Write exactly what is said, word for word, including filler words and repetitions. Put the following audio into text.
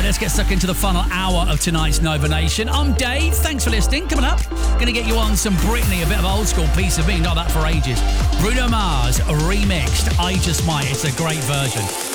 let's get stuck into the final hour of tonight's Nova Nation. I'm Dave. Thanks for listening. Coming up, going to get you on some Britney, a bit of old school Piece of Me. Not that for ages. Bruno Mars remixed I Just Might. It's a great version.